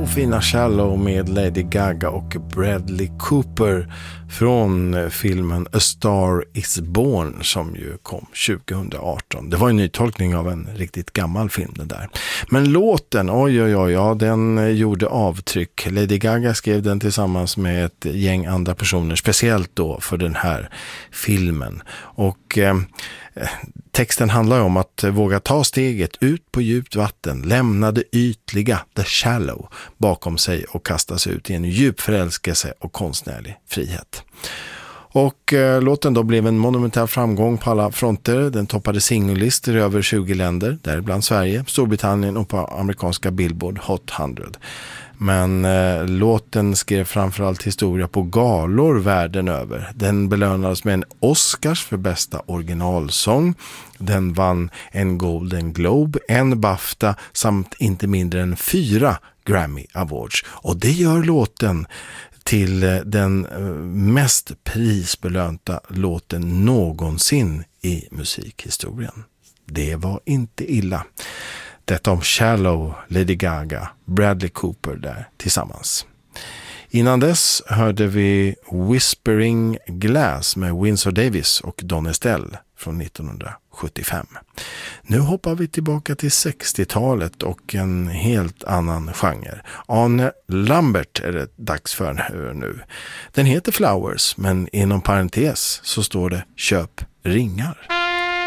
fina Shallow med Lady Gaga och Bradley Cooper från filmen A Star Is Born som ju kom 2018. Det var en nytolkning av en riktigt gammal film det där. Men låten, ja, den gjorde avtryck. Lady Gaga skrev den tillsammans med ett gäng andra personer, speciellt då för den här filmen. Och texten handlar om att våga ta steget ut på djupt vatten, lämna det ytliga, the shallow, bakom sig och kasta sig ut i en djup förälskelse och konstnärlig frihet. Och låten då blev en monumental framgång på alla fronter. Den toppade singellistor i över 20 länder, däribland Sverige, Storbritannien och på amerikanska Billboard Hot 100. Men låten skrev framförallt historia på galor världen över. Den belönades med en Oscars för bästa originalsång. Den vann en Golden Globe, en BAFTA samt inte mindre än 4 Grammy Awards. Och det gör låten till den mest prisbelönta låten någonsin i musikhistorien. Det var inte illa. Detta om Shallow, Lady Gaga, Bradley Cooper där tillsammans. Innan dess hörde vi Whispering Glass med Winsor Davis och Don Estelle från 1975. Nu hoppar vi tillbaka till 60-talet och en helt annan genre. Arne Lambert är det dags för nu. Den heter Flowers, men inom parentes så står det Köp ringar.